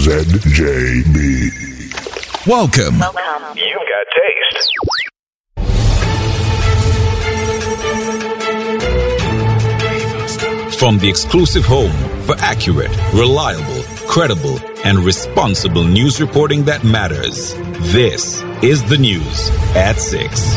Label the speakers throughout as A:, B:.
A: ZJB.
B: Welcome.
C: You've got taste.
B: From the exclusive home for accurate, reliable, credible, and responsible news reporting that matters. This is the news at 6.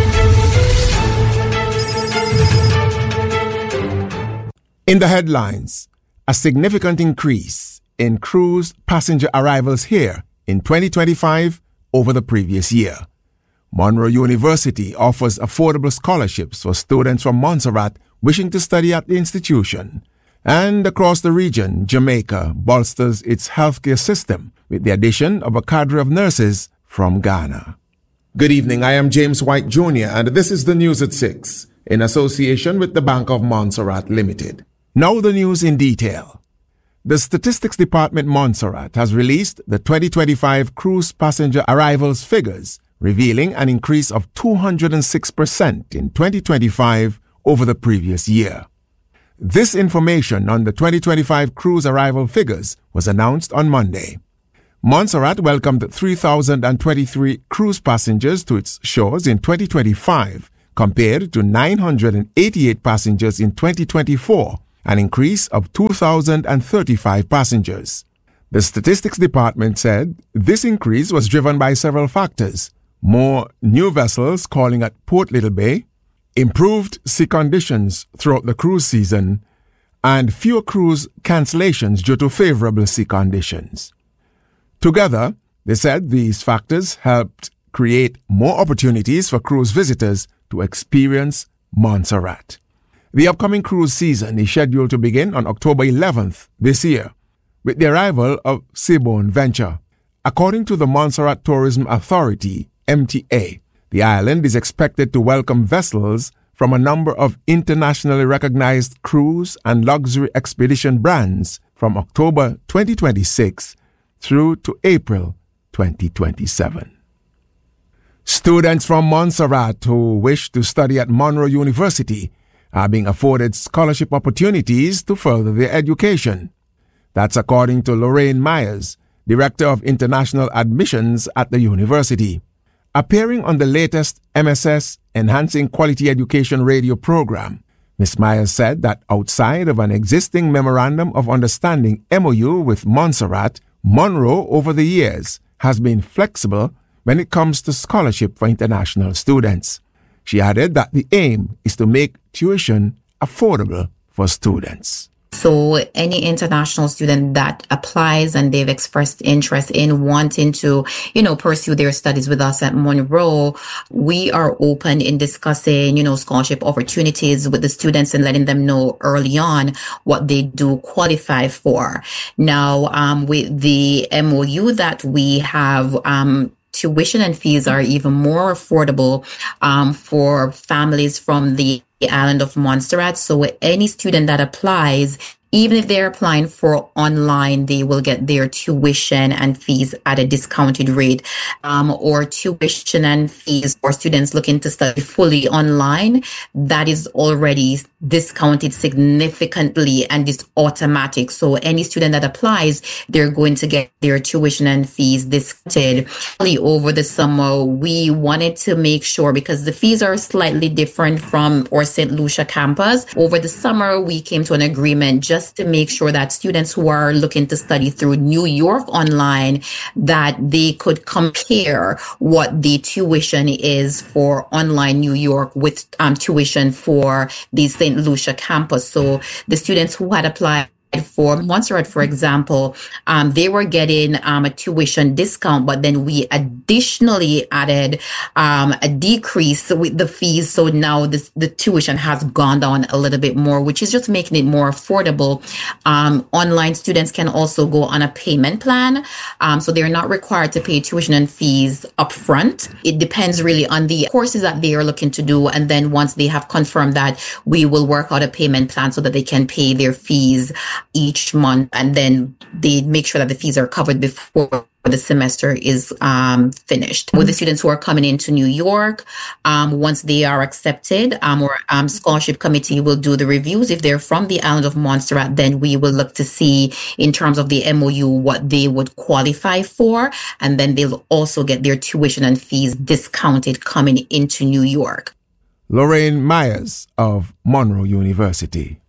D: In the headlines, a significant increase in cruise passenger arrivals here in 2025 over the previous year. Monroe University offers affordable scholarships for students from Montserrat wishing to study at the institution. And across the region, Jamaica bolsters its healthcare system with the addition of a cadre of nurses from Ghana. Good evening, I am James White Jr. and this is the news at 6 in association with the Bank of Montserrat Limited. Now the news in detail. The Statistics Department Montserrat has released the 2025 cruise passenger arrivals figures, revealing an increase of 206% in 2025 over the previous year. This information on the 2025 cruise arrival figures was announced on Monday. Montserrat welcomed 3,023 cruise passengers to its shores in 2025, compared to 988 passengers in 2024, an increase of 2,035 passengers. The Statistics Department said this increase was driven by several factors: more new vessels calling at Port Little Bay, improved sea conditions throughout the cruise season, and fewer cruise cancellations due to favorable sea conditions. Together, they said these factors helped create more opportunities for cruise visitors to experience Montserrat. The upcoming cruise season is scheduled to begin on October 11th this year, with the arrival of Seabourn Venture. According to the Montserrat Tourism Authority, MTA, the island is expected to welcome vessels from a number of internationally recognized cruise and luxury expedition brands from October 2026 through to April 2027. Students from Montserrat who wish to study at Monroe University are being afforded scholarship opportunities to further their education. That's according to Lorraine Myers, Director of International Admissions at the university. Appearing on the latest MSS Enhancing Quality Education radio program, Ms. Myers said that outside of an existing Memorandum of Understanding MOU with Montserrat, Monroe over the years has been flexible when it comes to scholarship for international students. She added that the aim is to make tuition affordable for students.
E: So any international student that applies and they've expressed interest in wanting to, pursue their studies with us at Monroe, we are open in discussing, scholarship opportunities with the students and letting them know early on what they do qualify for. Now, with the MOU that we have, tuition and fees are even more affordable for families from the island of Montserrat. So any student that applies, even if they're applying for online, they will get their tuition and fees at a discounted rate, or tuition and fees for students looking to study fully online. That is already discounted significantly and is automatic. So any student that applies, they're going to get their tuition and fees discounted. Over the summer, we wanted to make sure, because the fees are slightly different from our St. Lucia campus. Over the summer, we came to an agreement just to make sure that students who are looking to study through New York online, that they could compare what the tuition is for online New York with tuition for the St. Lucia campus. So the students who had applied for Montserrat, for example, they were getting a tuition discount, but then we additionally added a decrease with the fees. So now the tuition has gone down a little bit more, which is just making it more affordable. Online students can also go on a payment plan. So they're not required to pay tuition and fees upfront. It depends really on the courses that they are looking to do. And then once they have confirmed that, we will work out a payment plan so that they can pay their fees each month, and then they make sure that the fees are covered before the semester is finished. With the students who are coming into New York, once they are accepted, our scholarship committee will do the reviews. If they're from the island of Montserrat, then we will look to see in terms of the MOU what they would qualify for, and then they'll also get their tuition and fees discounted coming into New York.
D: Lorraine Myers of Monroe University.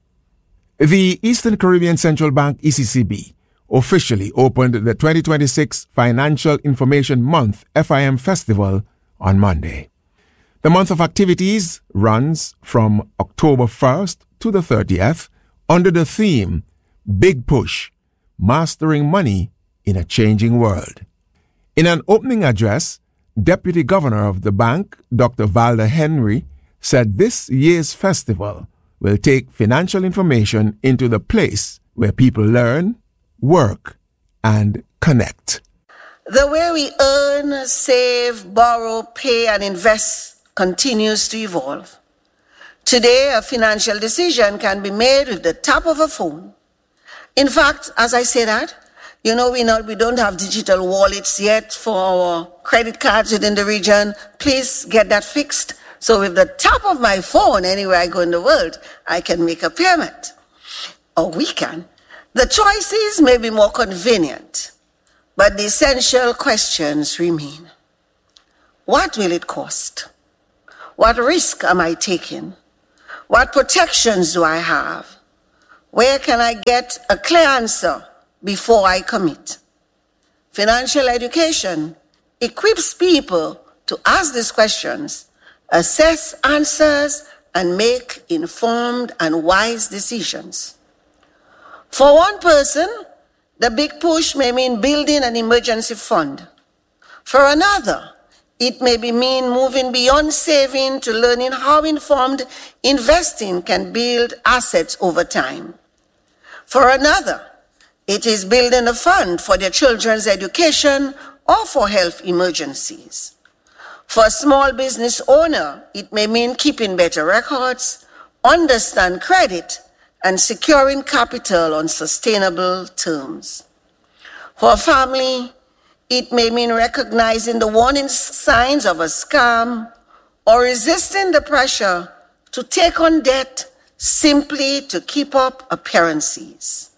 D: The Eastern Caribbean Central Bank, ECCB, officially opened the 2026 Financial Information Month FIM Festival on Monday. The month of activities runs from October 1st to the 30th under the theme Big Push, Mastering Money in a Changing World. In an opening address, Deputy Governor of the bank, Dr. Valda Henry, said this year's festival will take financial information into the place where people learn, work, and connect.
A: The way we earn, save, borrow, pay, and invest continues to evolve. Today, a financial decision can be made with the tap of a phone. In fact, as I say that, we don't have digital wallets yet for our credit cards within the region. Please get that fixed. So with the tap of my phone, anywhere I go in the world, I can make a payment. Or we can. The choices may be more convenient, but the essential questions remain. What will it cost? What risk am I taking? What protections do I have? Where can I get a clear answer before I commit? Financial education equips people to ask these questions, assess answers, and make informed and wise decisions. For one person, the big push may mean building an emergency fund. For another, it may mean moving beyond saving to learning how informed investing can build assets over time. For another, it is building a fund for their children's education or for health emergencies. For a small business owner, it may mean keeping better records, understand credit, and securing capital on sustainable terms. For a family, it may mean recognizing the warning signs of a scam or resisting the pressure to take on debt simply to keep up appearances.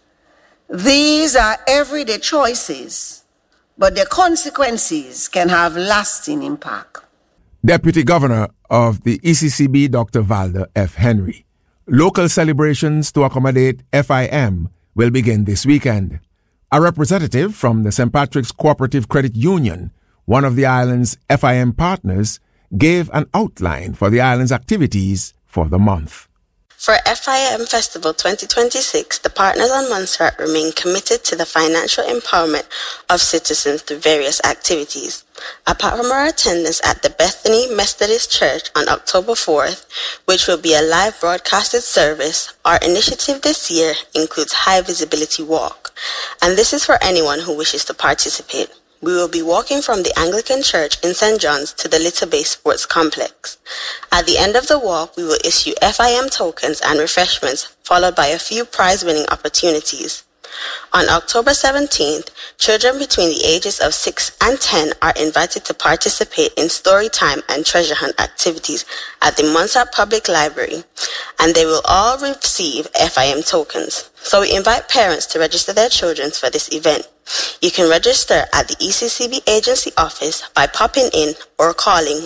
A: These are everyday choices, but their consequences can have lasting impact.
D: Deputy Governor of the ECCB, Dr. Valda F. Henry. Local celebrations to accommodate FIM will begin this weekend. A representative from the St. Patrick's Cooperative Credit Union, one of the island's FIM partners, gave an outline for the island's activities for the month.
F: For FIM Festival 2026, the partners on Montserrat remain committed to the financial empowerment of citizens through various activities. Apart from our attendance at the Bethany Methodist Church on October 4th, which will be a live broadcasted service, our initiative this year includes High Visibility Walk, and this is for anyone who wishes to participate. We will be walking from the Anglican Church in St. John's to the Little Bay Sports Complex. At the end of the walk, we will issue FIM tokens and refreshments, followed by a few prize-winning opportunities. On October 17th, children between the ages of 6 and 10 are invited to participate in story time and treasure hunt activities at the Montserrat Public Library, and they will all receive FIM tokens. So we invite parents to register their children for this event. You can register at the ECCB agency office by popping in or calling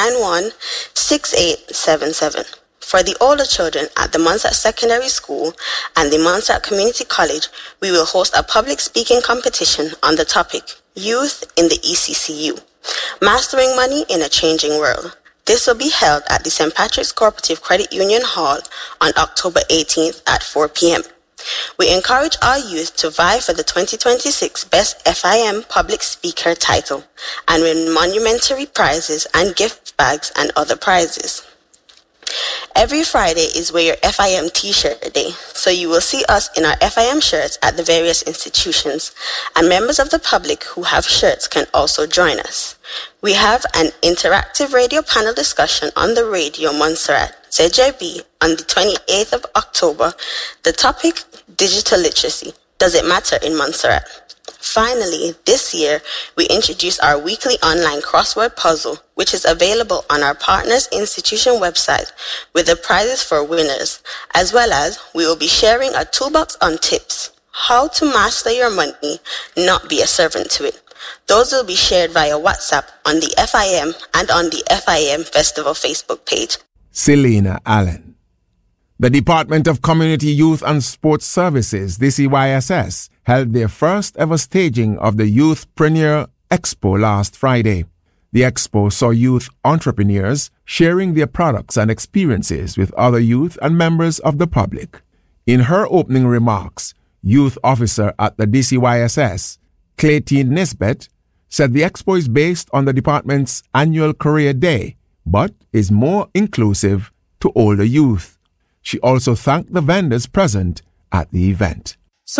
F: 491-6877. For the older children at the Montserrat Secondary School and the Montserrat Community College, we will host a public speaking competition on the topic, Youth in the ECCU, Mastering Money in a Changing World. This will be held at the St. Patrick's Cooperative Credit Union Hall on October 18th at 4 p.m. We encourage our youth to vie for the 2026 Best FIM Public Speaker title and win monumentary prizes and gift bags and other prizes. Every Friday is Wear Your FIM T-shirt day, so you will see us in our FIM shirts at the various institutions, and members of the public who have shirts can also join us. We have an interactive radio panel discussion on the Radio Montserrat CJB, on the 28th of October. The topic, digital literacy. Does it matter in Montserrat? Finally, this year, we introduced our weekly online crossword puzzle, which is available on our partners' institution website with the prizes for winners, as well as we will be sharing a toolbox on tips, how to master your money, not be a servant to it. Those will be shared via WhatsApp on the FIM and on the FIM Festival Facebook page.
D: Selena Allen. The Department of Community, Youth and Sports Services, DCYSS, held their first ever staging of the Youthpreneur Expo last Friday. The expo saw youth entrepreneurs sharing their products and experiences with other youth and members of the public. In her opening remarks, youth officer at the DCYSS, Claytine Nisbet, said the expo is based on the department's annual career day, but is more inclusive to older youth. She also thanked the vendors present at the event.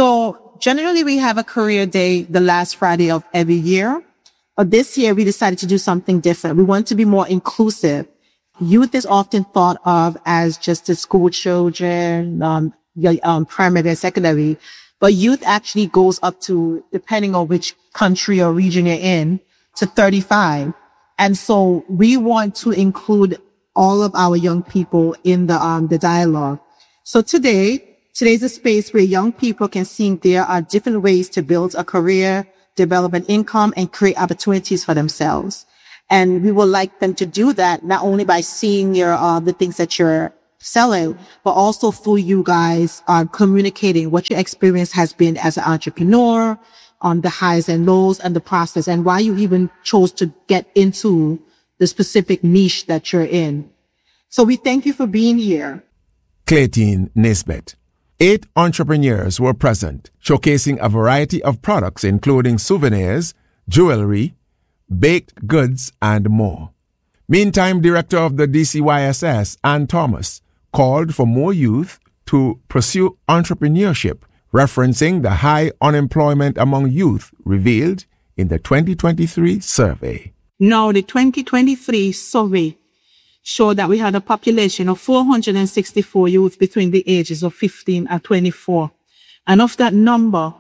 G: So generally we have a career day the last Friday of every year. But this year we decided to do something different. We want to be more inclusive. Youth is often thought of as just the school children, primary and secondary. But youth actually goes up to, depending on which country or region you're in, to 35. And so we want to include all of our young people in the dialogue. So today's a space where young people can see there are different ways to build a career, develop an income, and create opportunities for themselves. And we would like them to do that not only by seeing your the things that you're selling, but also through you guys communicating what your experience has been as an entrepreneur, on the highs and lows and the process, and why you even chose to get into the specific niche that you're in. So we thank you for being here.
D: Claytine Nisbet. 8 entrepreneurs were present, showcasing a variety of products including souvenirs, jewelry, baked goods, and more. Meantime, Director of the DCYSS, Ann Thomas, called for more youth to pursue entrepreneurship, referencing the high unemployment among youth revealed in the 2023 survey.
G: Now, the 2023 survey showed that we had a population of 464 youth between the ages of 15 and 24. And of that number,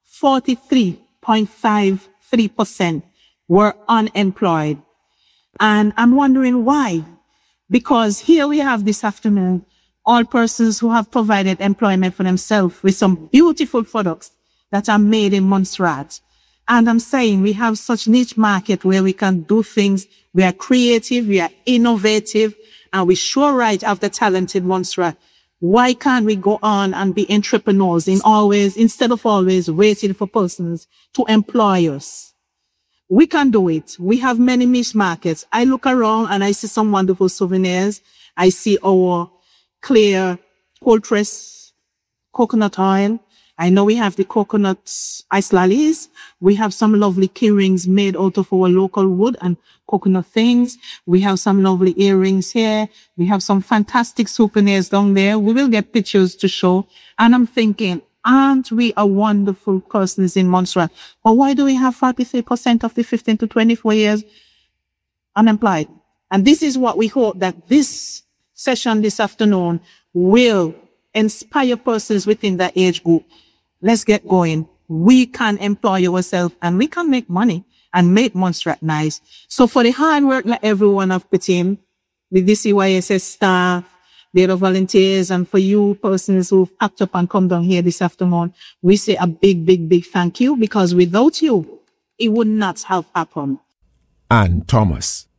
G: 43.53% were unemployed. And I'm wondering why. Because here we have this afternoon all persons who have provided employment for themselves with some beautiful products that are made in Montserrat. And I'm saying we have such niche market where we can do things. We are creative, we are innovative, and we sure right have the talented Montserrat. Why can't we go on and be entrepreneurs instead of always waiting for persons to employ us? We can do it. We have many niche markets. I look around and I see some wonderful souvenirs. I see our clear cold press coconut oil. I know we have the coconut ice lollies. We have some lovely key rings made out of our local wood and coconut things. We have some lovely earrings here. We have some fantastic souvenirs down there. We will get pictures to show. And I'm thinking, aren't we a wonderful persons in Montserrat? Or why do we have 43% of the 15 to 24 years unemployed? And this is what we hope that this session this afternoon will inspire persons within that age group. Let's get going. We can employ ourselves and we can make money and make Montserrat nice. So for the hard work that everyone have put in, the DCYSS staff, the other volunteers, and for you persons who've packed up and come down here this afternoon, we say a big, big, big thank you, because without you, it would not have happened.
D: Ann Thomas.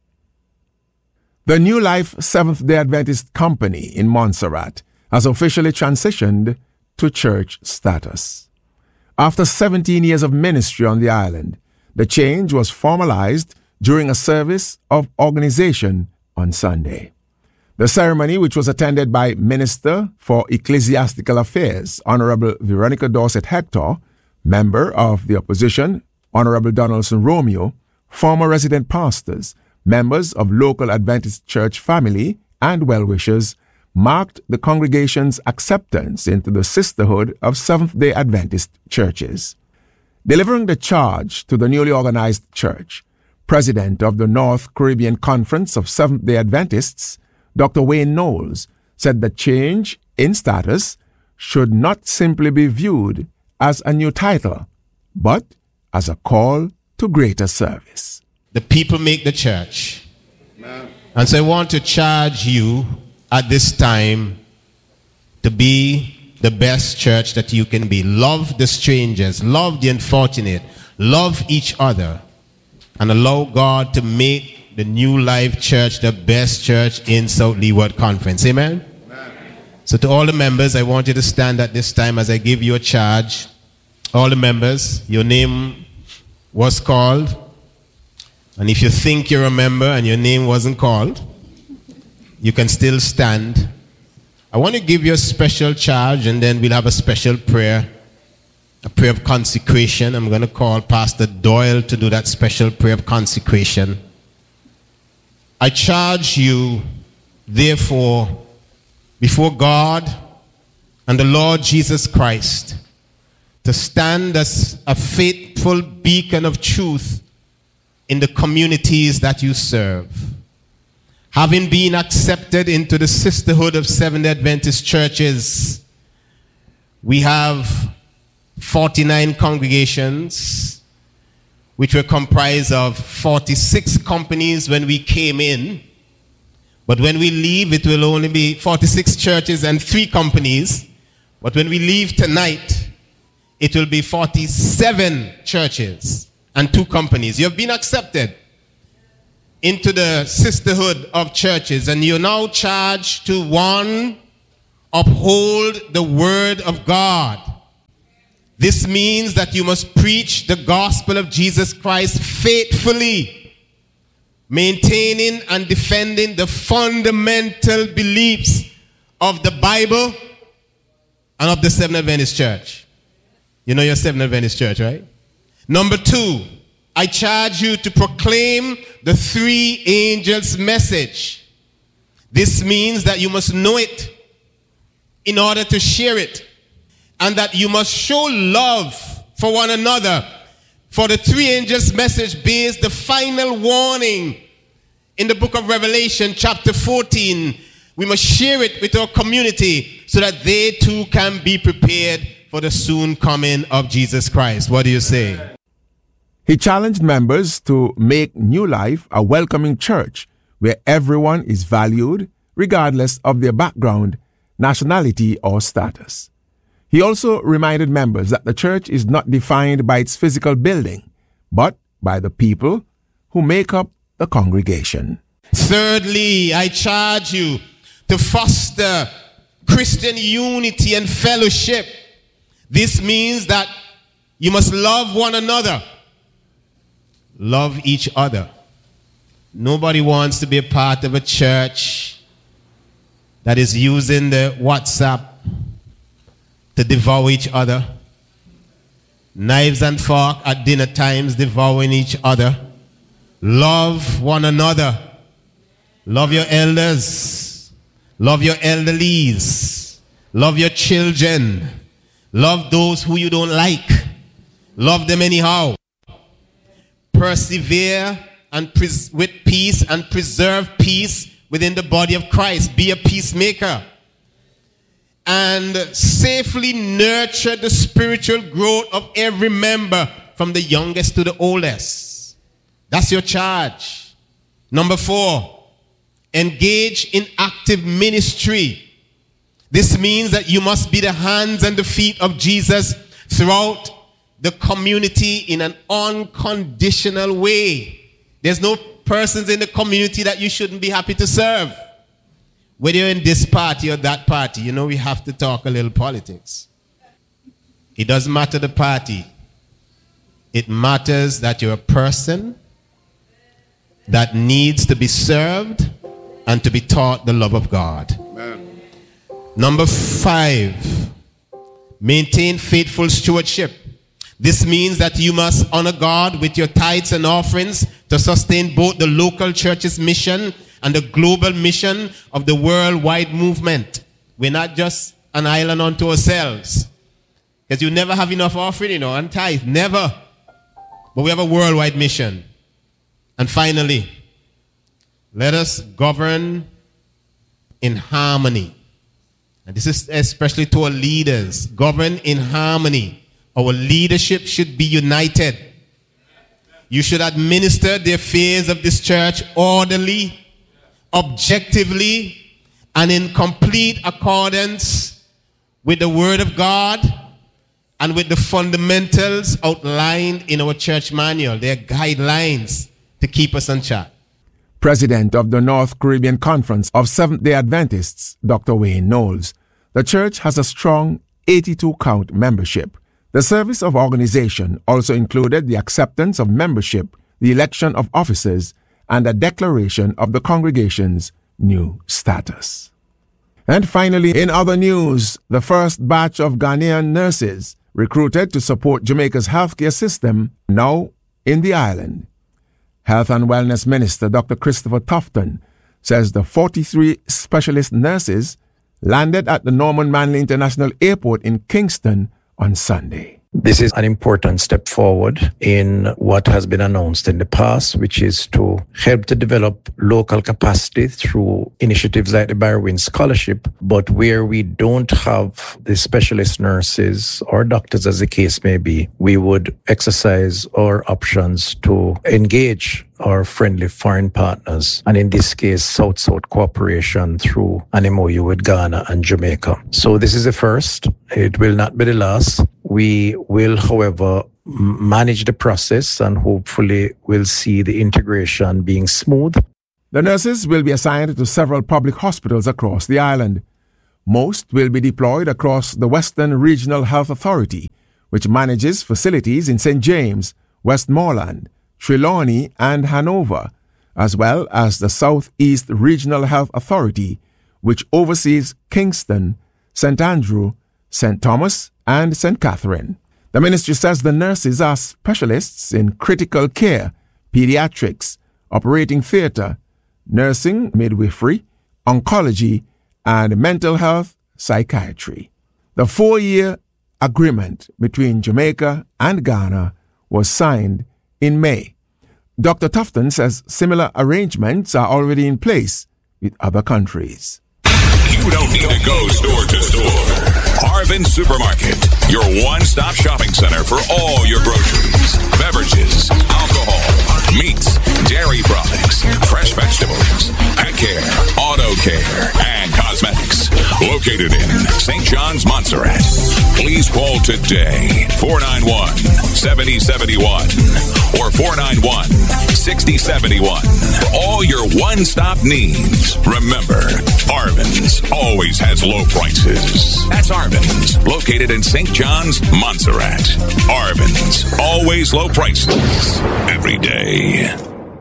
D: The New Life Seventh-day Adventist Company in Montserrat has officially transitioned to church status. After 17 years of ministry on the island, the change was formalized during a service of organization on Sunday. The ceremony, which was attended by Minister for Ecclesiastical Affairs, Honorable Veronica Dorset Hector, Member of the Opposition, Honorable Donaldson Romeo, former resident pastors, members of local Adventist church family, and well-wishers, marked the congregation's acceptance into the sisterhood of Seventh-day Adventist churches. Delivering the charge to the newly organized church, President of the North Caribbean Conference of Seventh-day Adventists, Dr. Wayne Knowles, said the change in status should not simply be viewed as a new title, but as a call to greater service.
H: The people make the church. Amen. And so I want to charge you at this time to be the best church that you can be. Love the strangers, love the unfortunate, love each other, and allow God to make the New Life Church the best church in South Leeward Conference. Amen? Amen? So to all the members, I want you to stand at this time as I give you a charge. All the members, your name was called. And if you think you're a member and your name wasn't called, you can still stand. I want to give you a special charge, and then we'll have a special prayer, a prayer of consecration. I'm going to call Pastor Doyle to do that special prayer of consecration. I charge you, therefore, before God and the Lord Jesus Christ, to stand as a faithful beacon of truth in the communities that you serve. Having been accepted into the Sisterhood of Seventh-day Adventist Churches, we have 49 congregations, which were comprised of 46 companies when we came in. But when we leave, it will only be 46 churches and 3 companies. But when we leave tonight, it will be 47 churches and 2 companies. You have been accepted into the Sisterhood of Churches, and you're now charged to, 1, uphold the Word of God. This means that you must preach the gospel of Jesus Christ faithfully, maintaining and defending the fundamental beliefs of the Bible and of the Seventh-day Adventist Church. You know your Seventh-day Adventist Church, right? Number 2, I charge you to proclaim the 3 angels' message. This means that you must know it in order to share it, and that you must show love for one another. For the 3 angels' message bears the final warning in the book of Revelation, chapter 14. We must share it with our community so that they too can be prepared for the soon coming of Jesus Christ. What do you say?
D: He challenged members to make New Life a welcoming church where everyone is valued regardless of their background, nationality, or status. He also reminded members that the church is not defined by its physical building, but by the people who make up the congregation.
H: Thirdly, I charge you to foster Christian unity and fellowship. This means that you must love one another. Love each other. Nobody wants to be a part of a church that is using the WhatsApp to devour each other. Knives and fork at dinner times devouring each other. Love one another. Love your elders. Love your elderlies. Love your children. Love those who you don't like. Love them anyhow. Persevere and with peace and preserve peace within the body of Christ. Be a peacemaker. And safely nurture the spiritual growth of every member, from the youngest to the oldest. That's your charge. Number 4, engage in active ministry. This means that you must be the hands and the feet of Jesus throughout the community in an unconditional way. There's no persons in the community that you shouldn't be happy to serve. Whether you're in this party or that party, you know we have to talk a little politics. It doesn't matter the party. It matters that you're a person that needs to be served and to be taught the love of God. Amen. Number 5, maintain faithful stewardship. This means that you must honor God with your tithes and offerings to sustain both the local church's mission and the global mission of the worldwide movement. We're not just an island unto ourselves. Because you never have enough offering, and tithe. Never. But we have a worldwide mission. And finally, let us govern in harmony. And this is especially to our leaders. Govern in harmony. Our leadership should be united. You should administer the affairs of this church orderly, objectively, and in complete accordance with the Word of God and with the fundamentals outlined in our church manual. They are guidelines to keep us on track.
D: President of the North Caribbean Conference of Seventh-day Adventists, Dr. Wayne Knowles, the church has a strong 82-count membership. The service of organization also included the acceptance of membership, the election of officers, and a declaration of the congregation's new status. And finally, in other news, the first batch of Ghanaian nurses recruited to support Jamaica's healthcare system now in the island. Health and Wellness Minister Dr. Christopher Tufton says the 43 specialist nurses landed at the Norman Manley International Airport in Kingston on Sunday.
I: This is an important step forward in what has been announced in the past, which is to help to develop local capacity through initiatives like the Barwin Scholarship. But where we don't have the specialist nurses or doctors, as the case may be, we would exercise our options to engage our friendly foreign partners, and in this case, South-South cooperation through an MOU with Ghana and Jamaica. So this is the first. It will not be the last. We will, however, manage the process and hopefully will see the integration being smooth.
D: The nurses will be assigned to several public hospitals across the island. Most will be deployed across the Western Regional Health Authority, which manages facilities in St. James, Westmoreland, Trelawney, and Hanover, as well as the Southeast Regional Health Authority, which oversees Kingston, St. Andrew, St. Thomas, and St. Catherine. The ministry says the nurses are specialists in critical care, pediatrics, operating theatre, nursing, midwifery, oncology, and mental health, psychiatry. The 4-year agreement between Jamaica and Ghana was signed in May. Dr. Tufton says similar arrangements are already in place with other countries.
B: You don't need to go store to store. Arvin Supermarket, your one-stop shopping center for all your groceries, beverages, alcohol, meats, dairy products, fresh vegetables, pet care, auto care, and cosmetics. Located in St. John's, Montserrat. Please call today, 491-7071 or 491-6071 for all your one-stop needs. Remember, Arvin's always has low prices. That's Arvin's, located in St. John's, Montserrat. Arvin's, always low prices, every day.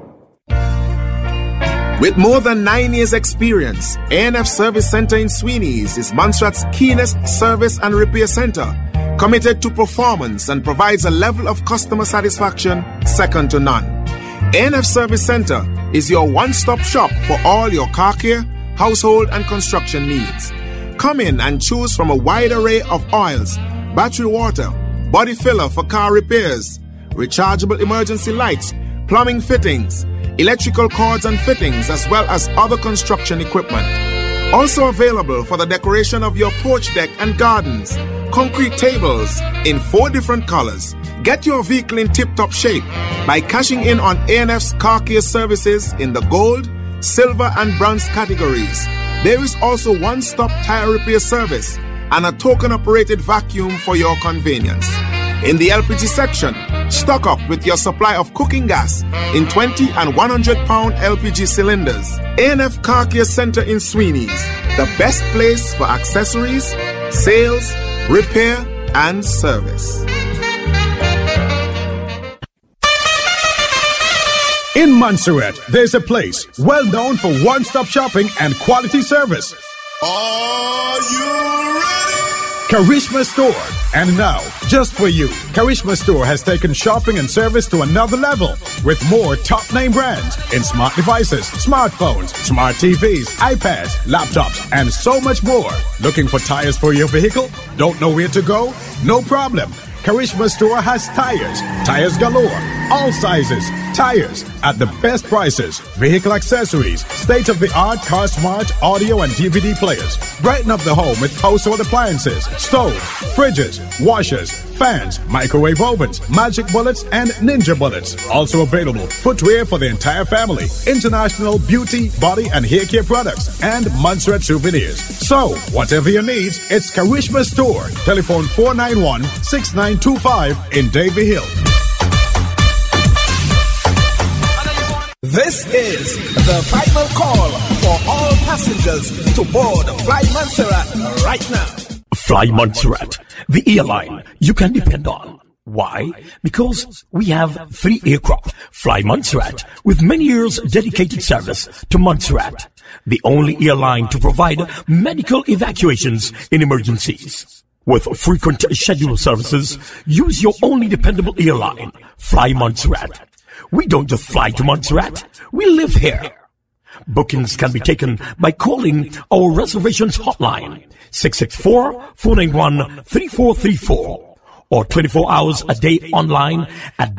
D: With more than 9 years' experience, ANF Service Center in Sweeney's is Montserrat's keenest service and repair center, committed to performance and provides a level of customer satisfaction second to none. ANF Service Center is your one-stop shop for all your car care, household, and construction needs. Come in and choose from a wide array of oils, battery water, body filler for car repairs, rechargeable emergency lights, plumbing fittings, electrical cords and fittings, as well as other construction equipment. Also available for the decoration of your porch deck and gardens, concrete tables in 4 different colors. Get your vehicle in tip-top shape by cashing in on ANF's car care services in the gold, silver, and bronze categories. There is also one-stop tire repair service and a token-operated vacuum for your convenience. In the LPG section, stock up with your supply of cooking gas in 20 and 100-pound LPG cylinders. ANF Car Care Center in Sweeney's, the best place for accessories, sales, repair, and service.
J: In Montserrat, there's a place well known for one-stop shopping and quality service.
K: Are you ready?
J: Karishma Store. And now, just for you, Karishma Store has taken shopping and service to another level with more top-name brands in smart devices, smartphones, smart TVs, iPads, laptops, and so much more. Looking for tires for your vehicle? Don't know where to go? No problem. Karishma Store has tires galore, all sizes, tires at the best prices, vehicle accessories, state-of-the-art car smart audio and DVD players. Brighten up the home with household appliances, stoves, fridges, washers, fans, microwave ovens, magic bullets, and ninja bullets. Also available footwear for the entire family, international beauty, body, and hair care products, and Montserrat souvenirs. So, whatever your needs, it's Karishma Store. Telephone 491-6925 in Davie Hill.
L: This is the final call for all passengers to board Fly Montserrat right now.
M: Fly Montserrat, the airline you can depend on. Why? Because we have 3 aircraft. Fly Montserrat, with many years dedicated service to Montserrat, the only airline to provide medical evacuations in emergencies. With frequent scheduled services, use your only dependable airline, Fly Montserrat. We don't just fly to Montserrat, we live here. Bookings can be taken by calling our reservations hotline, 664-491-3434. Or 24 hours a day online at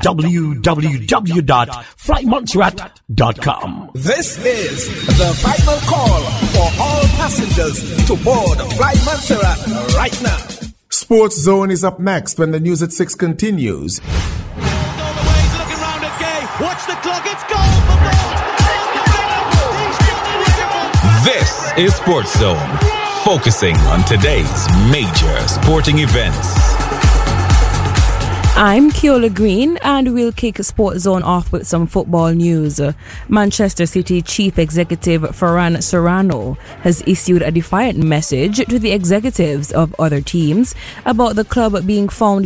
M: www.flymontserrat.com.
L: This is the final call for all passengers to board Fly Montserrat right now.
D: Sports Zone is up next when the news at 6 continues.
N: Watch the clock, it's goal!
B: This is Sports Zone, focusing on today's major sporting events.
O: I'm Keola Green, and we'll kick Sports Zone off with some football news. Manchester City Chief Executive Ferran Serrano has issued a defiant message to the executives of other teams about the club being found